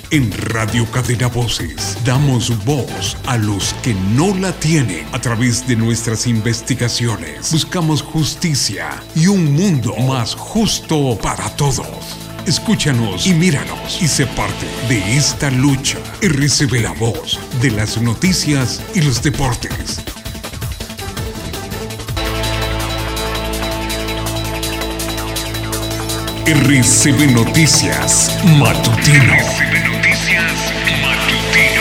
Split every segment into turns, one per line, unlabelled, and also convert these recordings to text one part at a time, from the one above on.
En Radio Cadena Voces damos voz a los que no la tienen. A través de nuestras investigaciones buscamos justicia y un mundo más justo para todos. Escúchanos y míranos y sé parte de esta lucha. RCB, la voz de las noticias y los deportes. RCB Noticias Matutino. RCB Noticias Matutino.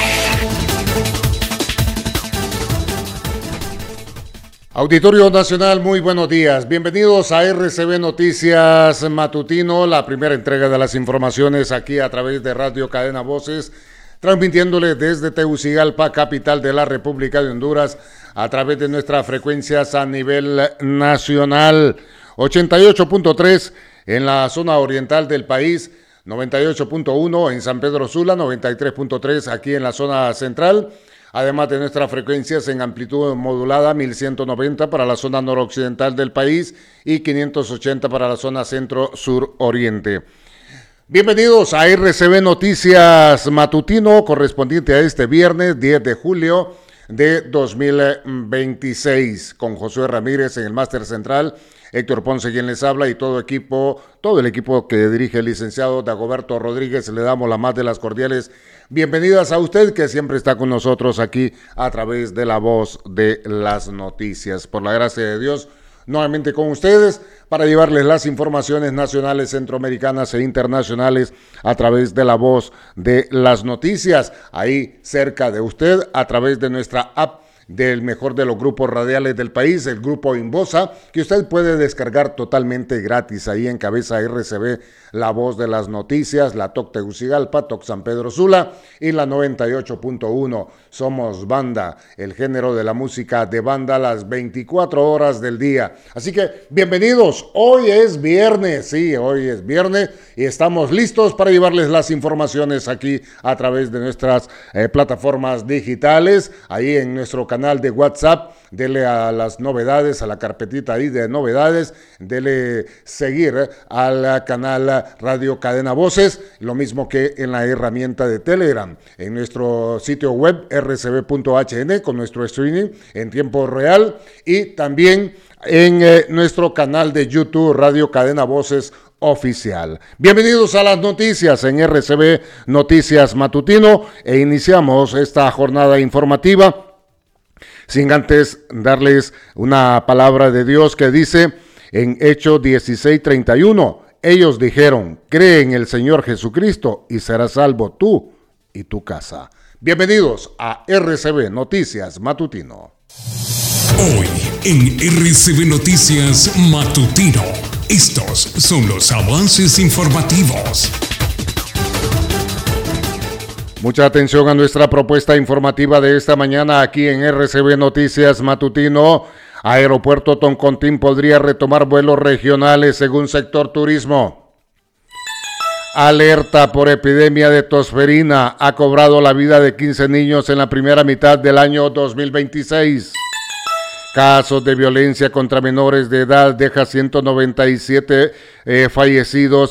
Auditorio Nacional, muy buenos días. Bienvenidos a RCB Noticias Matutino, la primera entrega de las informaciones aquí a través de Radio Cadena Voces, transmitiéndole desde Tegucigalpa, capital de la República de Honduras, a través de nuestras frecuencias a nivel nacional. 88.3 en la zona oriental del país, 98.1 en San Pedro Sula, 93.3 aquí en la zona central, además de nuestras frecuencias en amplitud modulada 1190 para la zona noroccidental del país y 580 para la zona centro-sur-oriente. Bienvenidos a RCB Noticias Matutino, correspondiente a este viernes 10 de julio de 2026, con Josué Ramírez en el máster central, Héctor Ponce quien les habla y todo el equipo que dirige el licenciado Dagoberto Rodríguez. Le damos la más de las cordiales bienvenidas a usted que siempre está con nosotros aquí a través de la voz de las noticias. Por la gracia de Dios, nuevamente con ustedes para llevarles las informaciones nacionales, centroamericanas e internacionales a través de la voz de las noticias, ahí cerca de usted a través de nuestra app del mejor de los grupos radiales del país, el grupo Inbosa, que usted puede descargar totalmente gratis. Ahí encabeza RCB, la voz de las noticias, la TOC Tegucigalpa, TOC San Pedro Sula y la 98.1. Somos banda, el género de la música de banda las 24 horas del día. Así que bienvenidos, hoy es viernes, sí, hoy es viernes y estamos listos para llevarles las informaciones aquí a través de nuestras plataformas digitales, ahí en nuestro canal de WhatsApp. Dele a las novedades, a la carpetita ahí de novedades, dele seguir al canal Radio Cadena Voces, lo mismo que en la herramienta de Telegram, en nuestro sitio web rcb.hn con nuestro streaming en tiempo real y también en nuestro canal de YouTube Radio Cadena Voces Oficial. Bienvenidos a las noticias en RCB Noticias Matutino e iniciamos esta jornada informativa sin antes darles una palabra de Dios que dice en Hechos 16:31, ellos dijeron, cree en el Señor Jesucristo y serás salvo tú y tu casa. Bienvenidos a RCB Noticias Matutino.
Hoy en RCB Noticias Matutino, estos son los avances informativos.
Mucha atención a nuestra propuesta informativa de esta mañana aquí en RCB Noticias Matutino. Aeropuerto Toncontín podría retomar vuelos regionales según sector turismo. Alerta por epidemia de tosferina. Ha cobrado la vida de 15 niños en la primera mitad del año 2026. Casos de violencia contra menores de edad deja 197 fallecidos